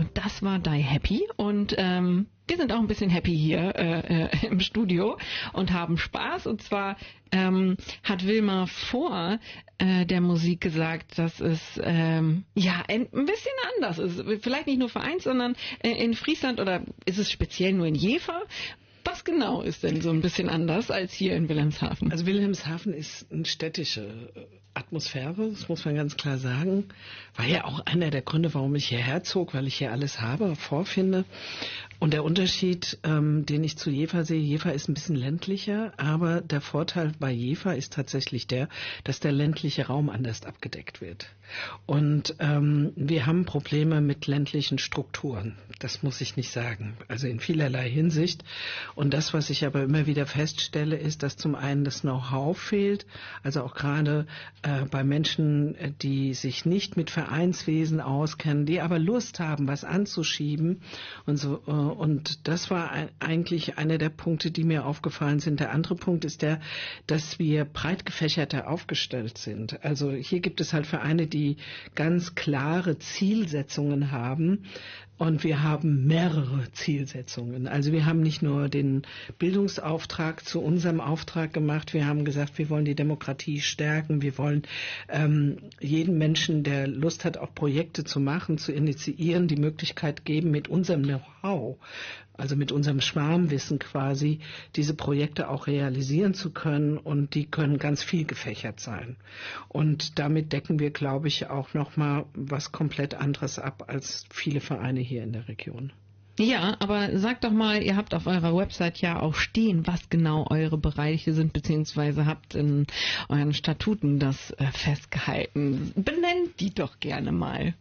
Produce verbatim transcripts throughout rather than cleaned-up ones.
das war Die Happy und ähm, wir sind auch ein bisschen happy hier äh, äh, im Studio und haben Spaß. Und zwar ähm, hat Wilma vor äh, der Musik gesagt, dass es ähm, ja ein, ein bisschen anders ist. Vielleicht nicht nur vereint, sondern äh, in Friesland oder ist es speziell nur in Jever? Was genau ist denn so ein bisschen anders als hier in Wilhelmshaven? Also Wilhelmshaven ist eine städtische Atmosphäre, das muss man ganz klar sagen. War ja auch einer der Gründe, warum ich hierher zog, weil ich hier alles habe, vorfinde. Und der Unterschied, ähm, den ich zu Jever sehe, Jever ist ein bisschen ländlicher, aber der Vorteil bei Jever ist tatsächlich der, dass der ländliche Raum anders abgedeckt wird. Und ähm, wir haben Probleme mit ländlichen Strukturen, das muss ich nicht sagen, also in vielerlei Hinsicht. Und das, was ich aber immer wieder feststelle, ist, dass zum einen das Know-how fehlt, also auch gerade äh, bei Menschen, die sich nicht mit Vereinswesen auskennen, die aber Lust haben, was anzuschieben und so. Äh, und das war ein, eigentlich einer der Punkte, die mir aufgefallen sind. Der andere Punkt ist der, dass wir breit gefächerter aufgestellt sind. Also hier gibt es halt Vereine, die ganz klare Zielsetzungen haben. Und wir haben mehrere Zielsetzungen. Also wir haben nicht nur den Bildungsauftrag zu unserem Auftrag gemacht, wir haben gesagt, wir wollen die Demokratie stärken, wir wollen ähm, jedem Menschen, der Lust hat, auch Projekte zu machen, zu initiieren, die Möglichkeit geben, mit unserem Know-how, also mit unserem Schwarmwissen quasi, diese Projekte auch realisieren zu können, und die können ganz viel gefächert sein. Und damit decken wir, glaube ich, auch nochmal was komplett anderes ab als viele Vereine hier in der Region. Ja, aber sagt doch mal, ihr habt auf eurer Website ja auch stehen, was genau eure Bereiche sind, beziehungsweise habt in euren Statuten das äh, festgehalten. Benennt die doch gerne mal.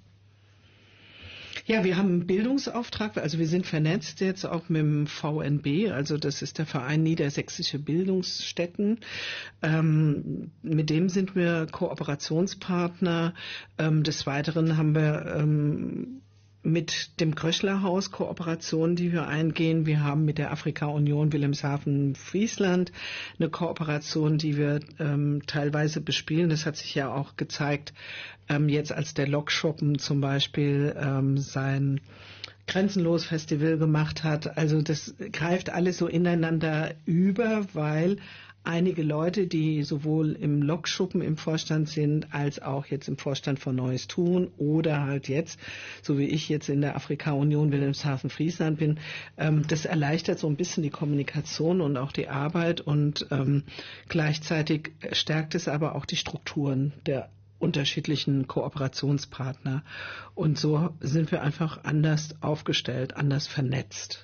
Ja, wir haben einen Bildungsauftrag, also wir sind vernetzt jetzt auch mit dem V N B, also das ist der Verein Niedersächsische Bildungsstätten. Ähm, mit dem sind wir Kooperationspartner. Ähm, des Weiteren haben wir ähm, mit dem Kröchler-Haus Kooperationen, die wir eingehen. Wir haben mit der Afrika-Union Wilhelmshaven-Friesland eine Kooperation, die wir ähm, teilweise bespielen. Das hat sich ja auch gezeigt, ähm, jetzt als der Lokschuppen zum Beispiel ähm, sein Grenzenlos Festival gemacht hat. Also das greift alles so ineinander über, weil einige Leute, die sowohl im Lokschuppen im Vorstand sind, als auch jetzt im Vorstand von Neues Tun oder halt jetzt, so wie ich jetzt in der Afrika-Union Wilhelmshaven-Friesland bin, ähm, das erleichtert so ein bisschen die Kommunikation und auch die Arbeit, und ähm, gleichzeitig stärkt es aber auch die Strukturen der unterschiedlichen Kooperationspartner. Und so sind wir einfach anders aufgestellt, anders vernetzt.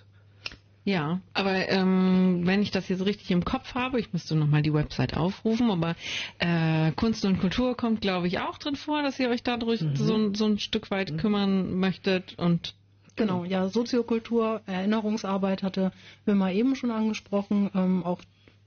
Ja, aber ähm, wenn ich das jetzt richtig im Kopf habe, ich müsste nochmal die Website aufrufen, aber äh, Kunst und Kultur kommt, glaube ich, auch drin vor, dass ihr euch dadurch mhm. so, so ein Stück weit mhm. kümmern möchtet. Und genau, ja, Soziokultur, Erinnerungsarbeit hatte Wilma eben schon angesprochen, ähm, auch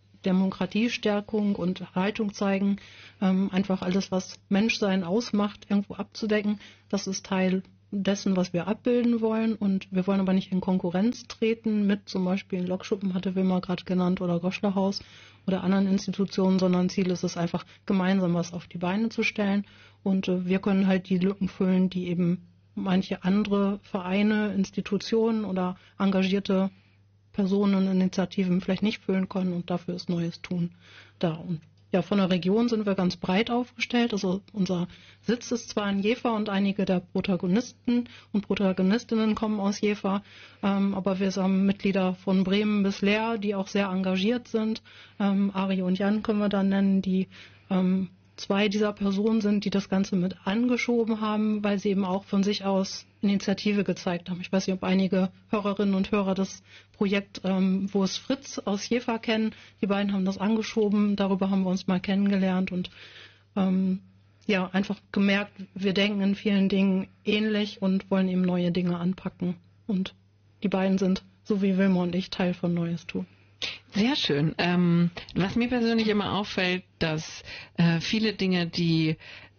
Demokratiestärkung und Haltung zeigen, ähm, einfach alles, was Menschsein ausmacht, irgendwo abzudecken, das ist Teil dessen, was wir abbilden wollen, und wir wollen aber nicht in Konkurrenz treten mit zum Beispiel Lokschuppen, hatte Wilma gerade genannt, oder Goschlerhaus oder anderen Institutionen, sondern Ziel ist es einfach, gemeinsam was auf die Beine zu stellen, und äh, wir können halt die Lücken füllen, die eben manche andere Vereine, Institutionen oder engagierte Personen, Initiativen vielleicht nicht füllen können, und dafür ist Neues Tun da. Und ja, von der Region sind wir ganz breit aufgestellt. Also unser Sitz ist zwar in Jever und einige der Protagonisten und Protagonistinnen kommen aus Jever, ähm, aber wir haben Mitglieder von Bremen bis Leer, die auch sehr engagiert sind. Ähm, Ari und Jan können wir da nennen, die ähm, zwei dieser Personen sind, die das Ganze mit angeschoben haben, weil sie eben auch von sich aus Initiative gezeigt haben. Ich weiß nicht, ob einige Hörerinnen und Hörer das Projekt, ähm, wo es Fritz aus Jever kennen, die beiden haben das angeschoben, darüber haben wir uns mal kennengelernt und ähm, ja, einfach gemerkt, wir denken in vielen Dingen ähnlich und wollen eben neue Dinge anpacken. Und die beiden sind, so wie Wilma und ich, Teil von Neues Tun. Sehr schön. Ähm, was mir persönlich immer auffällt, dass äh, viele Dinge, die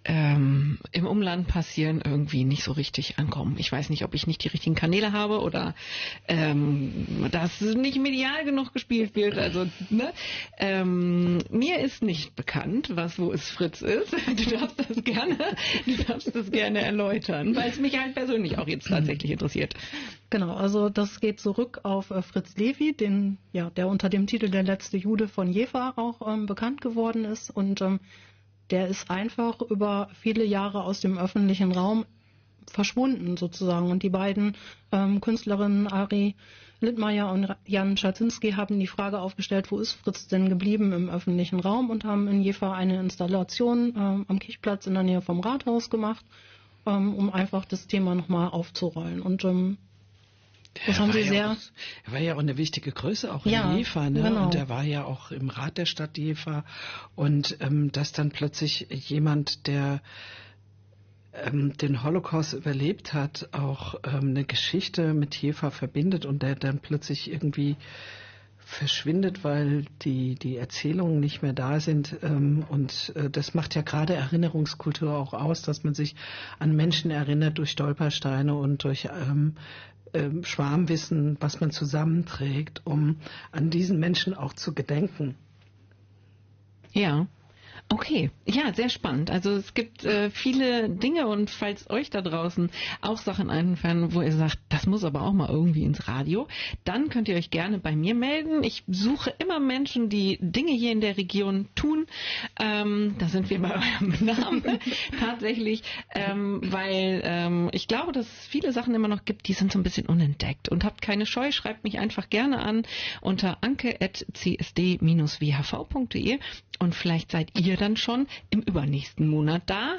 ähm, im Umland passieren, irgendwie nicht so richtig ankommen. Ich weiß nicht, ob ich nicht die richtigen Kanäle habe oder ähm, dass nicht medial genug gespielt wird. Also ne? ähm, mir ist nicht bekannt, was Wo ist Fritz ist. Du darfst das gerne, du darfst das gerne erläutern, weil es mich halt persönlich auch jetzt tatsächlich interessiert. Genau, also das geht zurück auf äh, Fritz Levi, den ja, der unter dem Titel Der letzte Jude von Jever auch ähm, bekannt geworden ist, und ähm, der ist einfach über viele Jahre aus dem öffentlichen Raum verschwunden sozusagen. Und die beiden ähm, Künstlerinnen Ari Littmeier und Jan Scharzinski haben die Frage aufgestellt, wo ist Fritz denn geblieben im öffentlichen Raum, und haben in Jever eine Installation ähm, am Kichplatz in der Nähe vom Rathaus gemacht, ähm, um einfach das Thema nochmal aufzurollen. Und ähm, das er haben sie ja sehr. Auch, er war ja auch eine wichtige Größe, auch ja, in Jever, ne? Genau. Und er war ja auch im Rat der Stadt Jever. Und ähm, dass dann plötzlich jemand, der ähm, den Holocaust überlebt hat, auch ähm, eine Geschichte mit Jever verbindet und der dann plötzlich irgendwie verschwindet, weil die, die Erzählungen nicht mehr da sind. Ähm, und äh, das macht ja gerade Erinnerungskultur auch aus, dass man sich an Menschen erinnert durch Stolpersteine und durch ähm, ähm, Schwarmwissen, was man zusammenträgt, um an diesen Menschen auch zu gedenken. Ja. Okay, ja, sehr spannend. Also es gibt äh, viele Dinge, und falls euch da draußen auch Sachen einfallen, wo ihr sagt, das muss aber auch mal irgendwie ins Radio, dann könnt ihr euch gerne bei mir melden. Ich suche immer Menschen, die Dinge hier in der Region tun. Ähm, da sind wir bei eurem Namen tatsächlich, ähm, weil ähm, ich glaube, dass es viele Sachen immer noch gibt, die sind so ein bisschen unentdeckt. Und habt keine Scheu, schreibt mich einfach gerne an unter anke at c s d dash w h v punkt d e, und vielleicht seid ihr dann schon im übernächsten Monat da,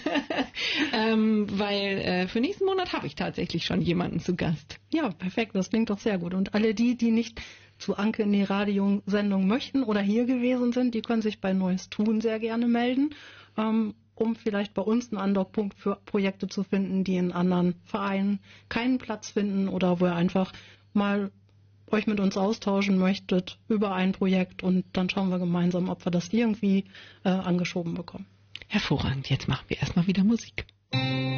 ähm, weil äh, für nächsten Monat habe ich tatsächlich schon jemanden zu Gast. Ja, perfekt, das klingt doch sehr gut. Und alle die, die nicht zu Anke in die Radiosendung möchten oder hier gewesen sind, die können sich bei Neues Tun sehr gerne melden, ähm, um vielleicht bei uns einen Andockpunkt für Projekte zu finden, die in anderen Vereinen keinen Platz finden oder wo ihr einfach mal euch mit uns austauschen möchtet über ein Projekt, und dann schauen wir gemeinsam, ob wir das irgendwie äh, angeschoben bekommen. Hervorragend, jetzt machen wir erstmal wieder Musik.